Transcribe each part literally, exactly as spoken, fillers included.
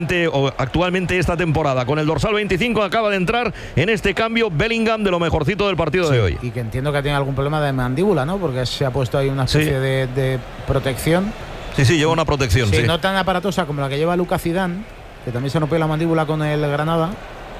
actualmente esta temporada. Con el dorsal veinticinco acaba de entrar en este cambio Bellingham, de lo mejorcito del partido sí, de hoy. Y que entiendo que tiene algún problema de mandíbula, ¿no? Porque se ha puesto ahí una especie sí. de, de protección. Sí, sí, lleva una protección. Sí, sí. No tan aparatosa como la que lleva Luka Zidane, que también se rompió la mandíbula con el Granada.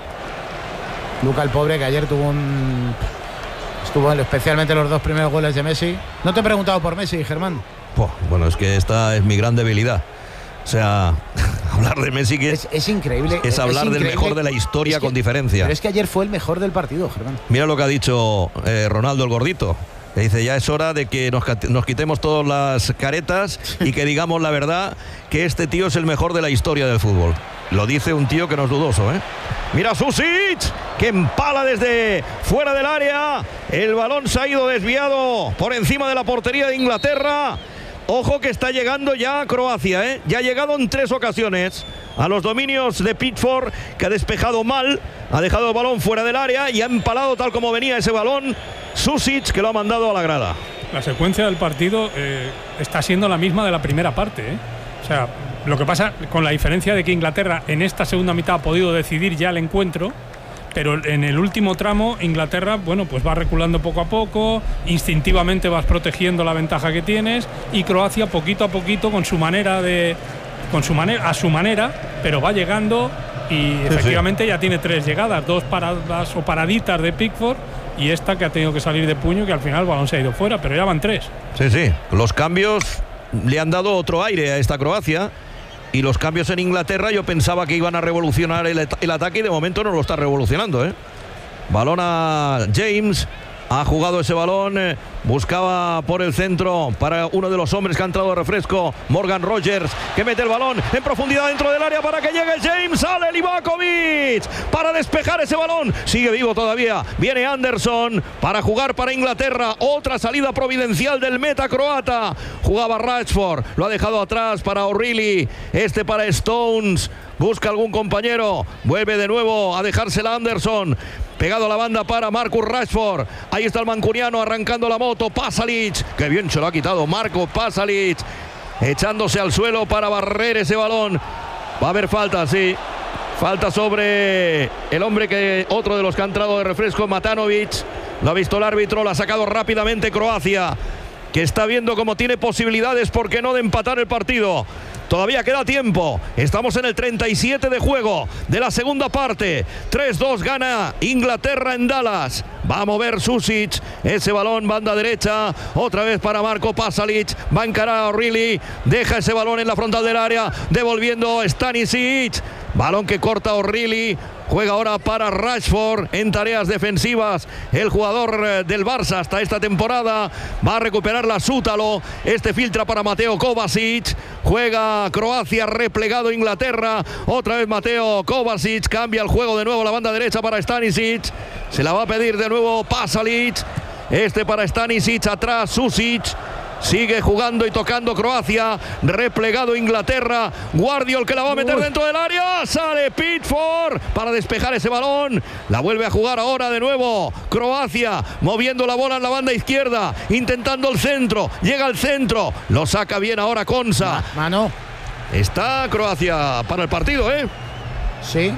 Luka, el pobre, que ayer tuvo un... Estuvo especialmente los dos primeros goles de Messi. No te he preguntado por Messi, Germán. Oh, bueno, es que esta es mi gran debilidad. O sea, hablar de Messi que es, es increíble. Es hablar es increíble. del mejor de la historia, es que, con diferencia. Pero es que ayer fue el mejor del partido, Germán. Mira lo que ha dicho eh, Ronaldo el gordito. Le dice, ya es hora de que nos, nos quitemos todas las caretas y que digamos la verdad, que este tío es el mejor de la historia del fútbol. Lo dice un tío que no es dudoso, ¿eh? Mira Susic, que empala desde fuera del área. El balón se ha ido desviado por encima de la portería de Inglaterra. Ojo que está llegando ya a Croacia, ¿eh? Ya ha llegado en tres ocasiones a los dominios de Pickford, que ha despejado mal, ha dejado el balón fuera del área y ha empalado tal como venía ese balón Susic, que lo ha mandado a la grada. La secuencia del partido eh, está siendo la misma de la primera parte, ¿eh? O sea, lo que pasa con la diferencia de que Inglaterra en esta segunda mitad ha podido decidir ya el encuentro, pero en el último tramo Inglaterra, bueno, pues va reculando poco a poco, instintivamente vas protegiendo la ventaja que tienes, y Croacia poquito a poquito con su manera de con su manera a su manera, pero va llegando y sí, efectivamente sí. Ya tiene tres llegadas, dos paradas o paraditas de Pickford y esta que ha tenido que salir de puño, que al final el balón se ha ido fuera, pero ya van tres. Sí, sí, los cambios le han dado otro aire a esta Croacia. Y los cambios en Inglaterra, yo pensaba que iban a revolucionar el, el ataque y de momento no lo está revolucionando, ¿eh? Balón a James. Ha jugado ese balón, eh, buscaba por el centro para uno de los hombres que ha entrado de refresco, Morgan Rogers, que mete el balón en profundidad dentro del área para que llegue James. Sale Livakovic para despejar ese balón. Sigue vivo todavía. Viene Anderson para jugar para Inglaterra. Otra salida providencial del meta croata. Jugaba Rashford, lo ha dejado atrás para O'Reilly. Este para Stones. Busca algún compañero. Vuelve de nuevo a dejársela Anderson. Pegado a la banda para Marcus Rashford. Ahí está el mancuniano arrancando la moto. Pasalic, que bien se lo ha quitado Marco Pasalic, echándose al suelo para barrer ese balón. Va a haber falta, sí. Falta sobre el hombre que otro de los que ha entrado de refresco, Matanovic. Lo ha visto el árbitro, lo ha sacado rápidamente Croacia, que está viendo cómo tiene posibilidades, ¿por qué no?, de empatar el partido. Todavía queda tiempo. Estamos en el treinta y siete de juego de la segunda parte. tres dos gana Inglaterra en Dallas. Va a mover Susic. Ese balón, banda derecha. Otra vez para Marco Pasalic. Va a encarar a O'Reilly. Deja ese balón en la frontal del área. Devolviendo Stanisic. Balón que corta O'Reilly. Juega ahora para Rashford en tareas defensivas. El jugador del Barça hasta esta temporada. Va a recuperar la Sútalo. Este filtra para Mateo Kovacic. Juega Croacia, replegado Inglaterra. Otra vez Mateo Kovacic. Cambia el juego de nuevo la banda derecha para Stanisic. Se la va a pedir de nuevo Pasalic. Este para Stanisic. Atrás Susic. Sigue jugando y tocando Croacia. Replegado Inglaterra. Guardiol, que la va a meter Uy. dentro del área. Sale Pickford para despejar ese balón. La vuelve a jugar ahora de nuevo Croacia, moviendo la bola en la banda izquierda, intentando el centro. Llega al centro. Lo saca bien ahora Konsa. Mano. Está Croacia para el partido, ¿eh? Sí.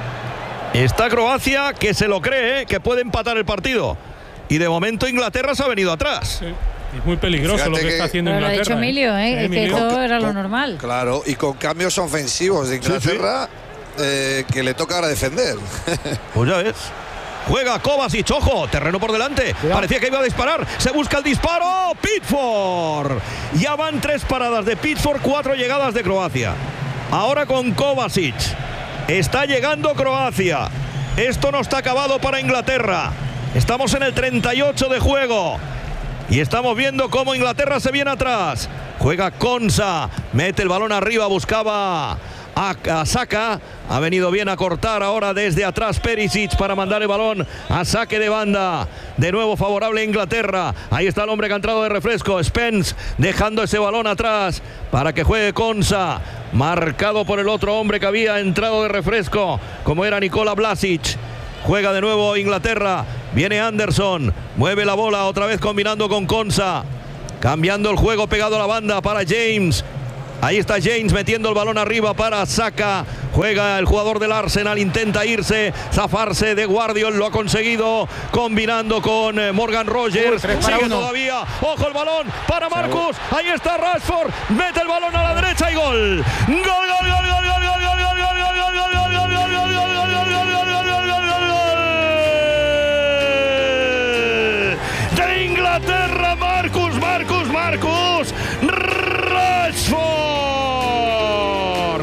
Está Croacia que se lo cree, ¿eh?, que puede empatar el partido. Y de momento Inglaterra se ha venido atrás. Sí. Es muy peligroso Fíjate lo que, que está haciendo Inglaterra. Lo ha dicho Emilio, ¿eh? ¿eh? Es que eso era lo normal. Claro, y con cambios ofensivos de Inglaterra, sí, sí. Eh, que le toca ahora defender. Pues ya ves. Juega Kovacic, ojo, terreno por delante. Cuidado. Parecía que iba a disparar. Se busca el disparo. Pickford. Ya van tres paradas de Pickford, cuatro llegadas de Croacia. Ahora con Kovacic. Está llegando Croacia. Esto no está acabado para Inglaterra. Estamos en el treinta y ocho de juego. Y estamos viendo cómo Inglaterra se viene atrás. Juega Konsa, mete el balón arriba, buscaba a, a Saka. Ha venido bien a cortar ahora desde atrás Perisic para mandar el balón a saque de banda. De nuevo favorable a Inglaterra. Ahí está el hombre que ha entrado de refresco, Spence, dejando ese balón atrás para que juegue Konsa. Marcado por el otro hombre que había entrado de refresco, como era Nikola Vlasic. Juega de nuevo Inglaterra. Viene Anderson. Mueve la bola otra vez combinando con Konsa. Cambiando el juego pegado a la banda para James. Ahí está James metiendo el balón arriba para Saka. Juega el jugador del Arsenal, intenta irse, zafarse de Guardiol, lo ha conseguido combinando con Morgan Rogers. Uy, sigue todavía, ojo el balón para Marcus, ahí está Rashford, mete el balón a la derecha y gol. Gol, gol, gol, gol, gol, gol, gol, gol, gol, gol, gol, gol, gol, gol, gol, gol, gol, gol, gol, gol, de Inglaterra, Marcus, Marcus, Marcus Rashford.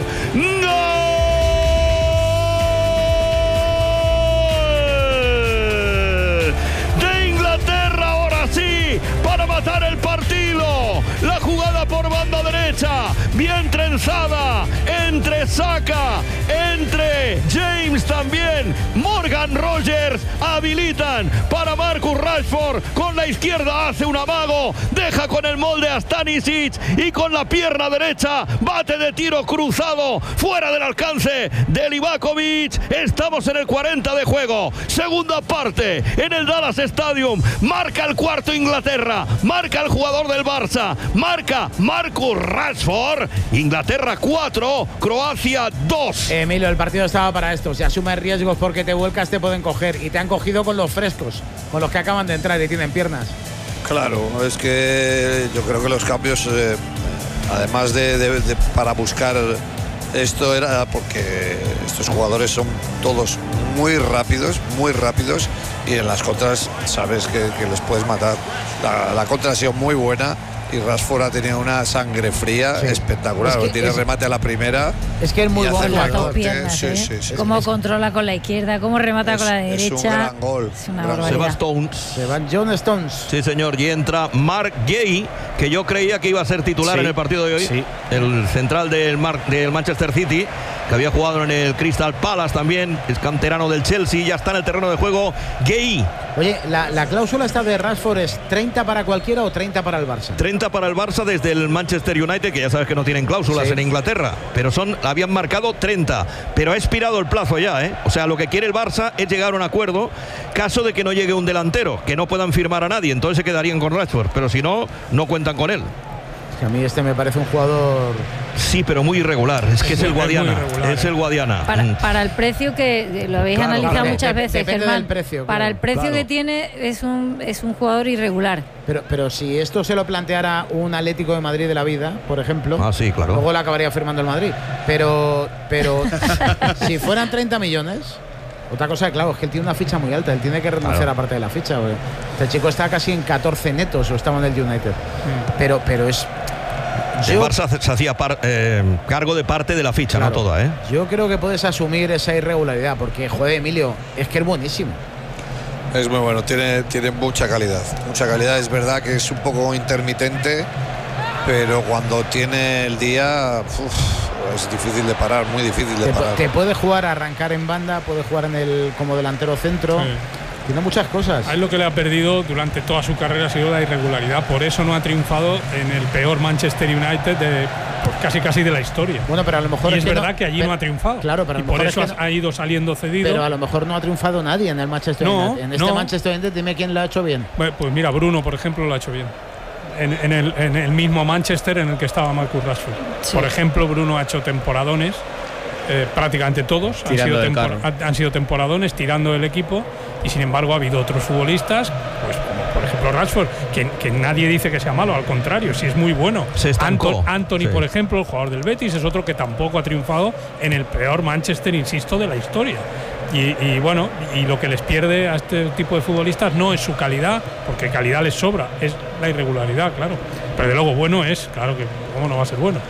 Gol de Inglaterra, ahora sí, para matar el partido. La jugada por banda derecha, bien trenzada, entre Saka, entre James también, Morgan Rogers, habilitan para Marcus Rashford, con la izquierda hace un amago, deja con el molde a Stanisic y con la pierna derecha bate de tiro cruzado, fuera del alcance de Livakovic. Estamos en el cuarenta de juego, segunda parte en el Dallas Stadium, marca el cuarto Inglaterra, marca el jugador del Barça, marca Marcus Rashford. Inglaterra cuatro, Croacia dos. Emilio, el partido estaba para esto. Si asumes riesgos porque te vuelcas te pueden coger, y te han cogido con los frescos, con los que acaban de entrar y tienen piernas. Claro, es que yo creo que los cambios, eh, además de, de, de para buscar esto, era porque estos jugadores son todos muy rápidos, muy rápidos, y en las contras sabes que, que les puedes matar. La, la contra ha sido muy buena y Rashford ha tenido una sangre fría, sí, espectacular. Es que tiene es, remate a la primera. Es que es muy bueno. Las dos piernas, sí, ¿eh? sí, sí, cómo es, controla con la izquierda, cómo remata es, con la derecha. Es un gran gol. Es una gran se va Stones. Se van John Stones. Sí, señor. Y entra Mark Gay, que yo creía que iba a ser titular sí, en el partido de hoy. Sí. El central del, Mar del Manchester City, que había jugado en el Crystal Palace también. Es canterano del Chelsea. Ya está en el terreno de juego Gay. Oye, la, la cláusula esta de Rashford es treinta para cualquiera o treinta para el Barça. treinta para el Barça desde el Manchester United, que ya sabes que no tienen cláusulas sí. en Inglaterra, pero son, habían marcado treinta, pero ha expirado el plazo ya, ¿eh? O sea, lo que quiere el Barça es llegar a un acuerdo, caso de que no llegue un delantero, que no puedan firmar a nadie, entonces se quedarían con Rashford, pero si no, no cuentan con él. A mí este me parece un jugador... Sí, pero muy irregular. Es que es, es el Guadiana. Es, es el Guadiana. Para, para el precio que lo habéis claro, analizado claro, muchas de, veces, Germán. Del precio, para claro, el precio claro. que tiene es un es un jugador irregular. Pero pero si esto se lo planteara un Atlético de Madrid de la vida, por ejemplo, ah, sí, claro. luego lo acabaría firmando el Madrid. Pero pero si fueran treinta millones. Otra cosa, claro, es que él tiene una ficha muy alta. Él tiene que renunciar claro. a parte de la ficha. Porque este chico está casi en catorce netos, o estaba en el United. Mm. Pero pero es... El Barça se hacía par, eh, cargo de parte de la ficha, claro, no toda, ¿eh? Yo creo que puedes asumir esa irregularidad, porque, joder, Emilio, es que es buenísimo. Es muy bueno, tiene, tiene mucha calidad. Mucha calidad, es verdad que es un poco intermitente, pero cuando tiene el día, uf, es difícil de parar, muy difícil de te, parar. Te puede jugar a arrancar en banda, puede jugar en el como delantero centro. Sí. Tiene muchas cosas. A él lo que le ha perdido durante toda su carrera ha sido la irregularidad. Por eso no ha triunfado en el peor Manchester United de pues, casi casi de la historia. Bueno, pero a lo mejor y es es verdad no, que allí pero, no ha triunfado. Claro, pero a y lo por mejor eso es que no, ha ido saliendo cedido. Pero a lo mejor no ha triunfado nadie en el Manchester no, United. En este no. Manchester United, dime quién lo ha hecho bien. Bueno, pues mira, Bruno, por ejemplo, lo ha hecho bien. En, en, el, en el mismo Manchester en el que estaba Marcus Rashford. Sí. Por ejemplo, Bruno ha hecho temporadones. Eh, prácticamente todos han sido, han, han sido temporadones tirando el equipo, y sin embargo ha habido otros futbolistas, pues como por ejemplo Rashford, que, que nadie dice que sea malo, al contrario, si es muy bueno. Anto, Anthony, sí. por ejemplo, el jugador del Betis, es otro que tampoco ha triunfado en el peor Manchester, insisto, de la historia. Y, y bueno, y lo que les pierde a este tipo de futbolistas no es su calidad, porque calidad les sobra, es la irregularidad, claro. Pero de luego bueno es, claro que cómo no va a ser bueno.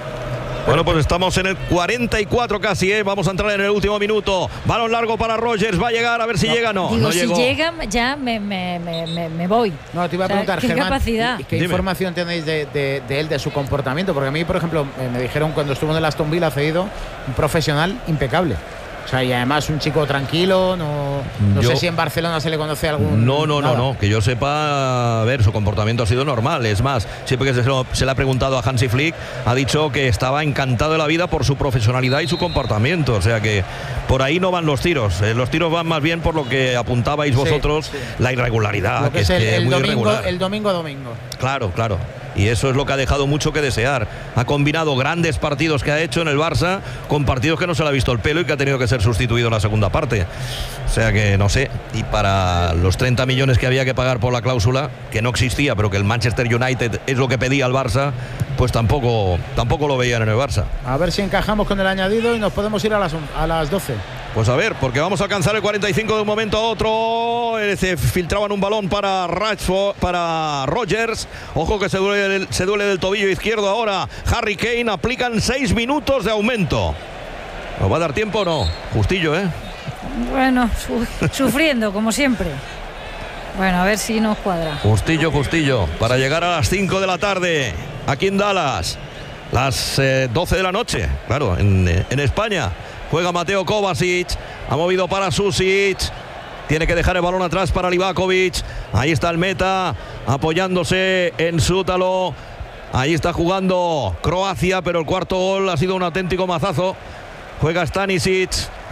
Bueno, pues estamos en el cuarenta y cuatro casi, ¿eh? Vamos a entrar en el último minuto. Balón largo para Rogers, va a llegar, a ver si no, llega, no. Digo, no si llegó. llega ya me, me, me, me voy. No, te iba a preguntar, o sea, ¿qué Germán, capacidad? ¿qué Dime. información tenéis de, de, de él, de su comportamiento? Porque a mí, por ejemplo, me dijeron cuando estuvo en el Aston Villa cedido, un profesional impecable. O sea, y además un chico tranquilo, no, no yo, sé si en Barcelona se le conoce algún... No, no, nada. no, no, que yo sepa, a ver, su comportamiento ha sido normal. Es más, siempre que se, lo, se le ha preguntado a Hansi Flick, ha dicho que estaba encantado de la vida por su profesionalidad y su comportamiento. O sea que por ahí no van los tiros. Eh, los tiros van más bien por lo que apuntabais vosotros, sí, sí. la irregularidad, lo que, que es, es el, que el muy domingo, irregular. El domingo a domingo. Claro, claro. Y eso es lo que ha dejado mucho que desear. Ha combinado grandes partidos que ha hecho en el Barça con partidos que no se le ha visto el pelo y que ha tenido que ser sustituido en la segunda parte. O sea que no sé. Y para los treinta millones que había que pagar por la cláusula, que no existía, pero que el Manchester United es lo que pedía al Barça, pues tampoco, tampoco lo veían en el Barça. A ver si encajamos con el añadido y nos podemos ir a las, a las doce. Pues a ver, porque vamos a alcanzar el cuarenta y cinco de un momento a otro. Se filtraban un balón para Rashford, para Rodgers. Ojo que se duele, se duele del tobillo izquierdo ahora. Harry Kane, aplican seis minutos de aumento. ¿Nos va a dar tiempo o no? Justillo, ¿eh? Bueno, su sufriendo, como siempre. Bueno, a ver si nos cuadra. Justillo, justillo. Para llegar a las cinco de la tarde, aquí en Dallas. Las eh, doce de la noche, claro, en, en España. Juega Mateo Kovacic, ha movido para Susic, tiene que dejar el balón atrás para Livakovic. Ahí está el meta, apoyándose en Sútalo. Ahí está jugando Croacia, pero el cuarto gol ha sido un auténtico mazazo. Juega Stanisic,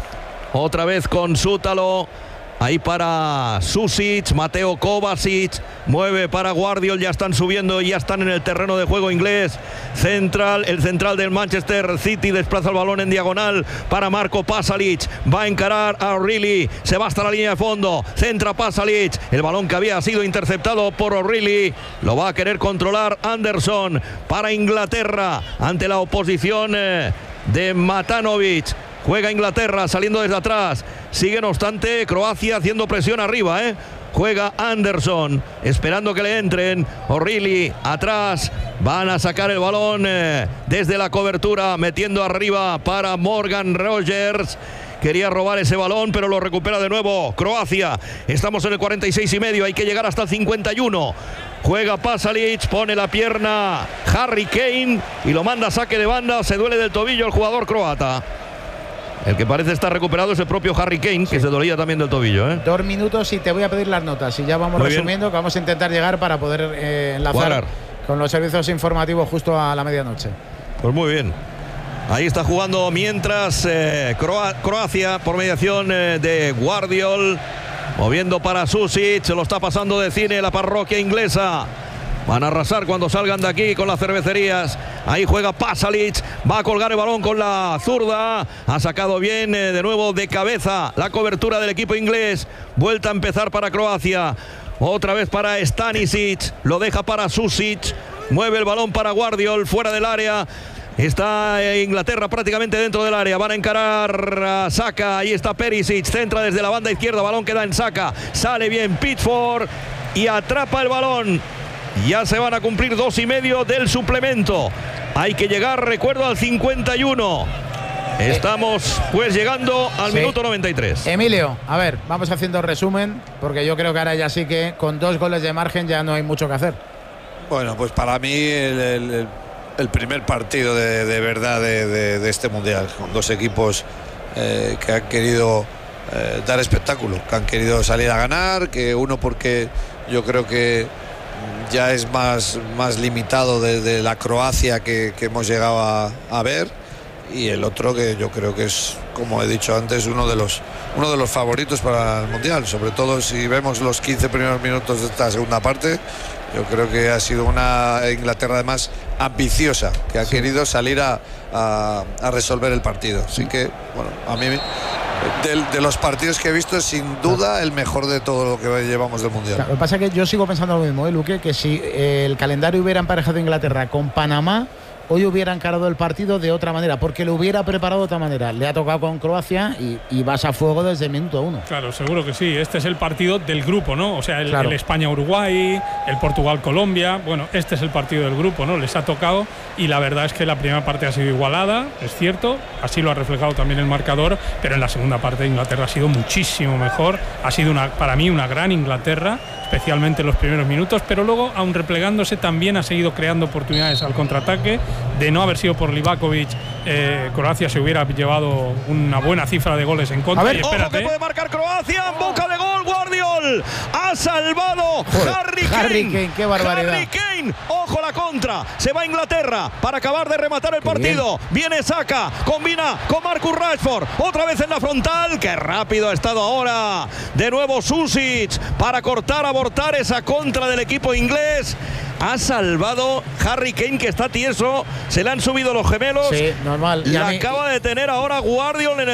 otra vez con Sútalo. Ahí para Susic, Mateo Kovacic, mueve para Guardiol, ya están subiendo y ya están en el terreno de juego inglés. Central, el central del Manchester City desplaza el balón en diagonal para Marco Pasalic, va a encarar a O'Reilly, se va hasta la línea de fondo, centra Pasalic, el balón que había sido interceptado por O'Reilly, lo va a querer controlar Anderson para Inglaterra ante la oposición de Matanovic. Juega Inglaterra saliendo desde atrás. Sigue no obstante Croacia haciendo presión arriba, ¿eh? Juega Anderson esperando que le entren. O'Reilly atrás. Van a sacar el balón eh, desde la cobertura, metiendo arriba para Morgan Rogers. Quería robar ese balón, pero lo recupera de nuevo Croacia. Estamos en el cuarenta y seis y medio. Hay que llegar hasta el cincuenta y uno. Juega Pasalic, pone la pierna Harry Kane y lo manda a saque de banda. Se duele del tobillo el jugador croata. El que parece estar recuperado es el propio Harry Kane, que sí, se dolía también del tobillo, ¿eh? Dos minutos y te voy a pedir las notas. Y ya vamos Muy resumiendo, bien. Que vamos a intentar llegar para poder eh, enlazar Cuadrar. con los servicios informativos justo a la medianoche. Pues muy bien. Ahí está jugando mientras eh, Croa Croacia por mediación eh, de Guardiol. Moviendo para Susic, se lo está pasando de cine la parroquia inglesa. Van a arrasar cuando salgan de aquí con las cervecerías. Ahí juega Pasalic, va a colgar el balón con la zurda. Ha sacado bien eh, de nuevo de cabeza la cobertura del equipo inglés. Vuelta a empezar para Croacia. Otra vez para Stanisic, lo deja para Susic. Mueve el balón para Guardiol, fuera del área. Está Inglaterra prácticamente dentro del área. Van a encarar a Saka. Ahí está Perisic, centra desde la banda izquierda. Balón que da en Saka. Sale bien Pickford y atrapa el balón. Ya se van a cumplir dos y medio del suplemento. Hay que llegar, recuerdo, al cincuenta y uno. Estamos pues llegando al sí. minuto noventa y tres. Emilio, a ver, vamos haciendo resumen, porque yo creo que ahora ya sí que con dos goles de margen ya no hay mucho que hacer. Bueno, pues para mí el, el, el primer partido de, de verdad de, de, de este Mundial, con dos equipos eh, que han querido eh, dar espectáculo, que han querido salir a ganar, que uno porque yo creo que ya es más, más limitado desde la Croacia que, que hemos llegado a, a ver, y el otro que yo creo que es, como he dicho antes, uno de los uno de los favoritos para el Mundial, sobre todo si vemos los quince primeros minutos de esta segunda parte. Yo creo que ha sido una Inglaterra además ambiciosa, que ha sí. querido salir a, a, a resolver el partido. Así que, bueno, a mí de, de los partidos que he visto es sin duda el mejor de todo lo que llevamos del Mundial. Claro, lo que pasa es que yo sigo pensando lo mismo, ¿eh, Luque? Que si eh, el calendario hubiera emparejado Inglaterra con Panamá, hoy hubiera encarado el partido de otra manera, porque lo hubiera preparado de otra manera. Le ha tocado con Croacia y, y vas a fuego desde el minuto uno. Claro, seguro que sí. Este es el partido del grupo, ¿no? O sea, el, claro. el España-Uruguay, el Portugal-Colombia. Bueno, este es el partido del grupo, ¿no? Les ha tocado y la verdad es que la primera parte ha sido igualada, es cierto. Así lo ha reflejado también el marcador, pero en la segunda parte Inglaterra ha sido muchísimo mejor. Ha sido una, para mí una gran Inglaterra, especialmente en los primeros minutos, pero luego, aun replegándose, también ha seguido creando oportunidades al contraataque. De no haber sido por Livakovic, eh, Croacia se hubiera llevado una buena cifra de goles en contra. A ver, y espérate. Ojo que puede marcar Croacia, en boca de gol, Guardiol. Ha salvado Harry Kane. Harry Kane, qué barbaridad. Harry Kane, ojo la contra. Se va a Inglaterra para acabar de rematar el qué partido. Bien. Viene Saka, combina con Marcus Rashford. Otra vez en la frontal. Qué rápido ha estado ahora. De nuevo Susic para cortar, abortar esa contra del equipo inglés. Ha salvado Harry Kane, que está tieso. Se le han subido los gemelos. Sí, normal. Y Le a mí- acaba de tener ahora Guardiola en el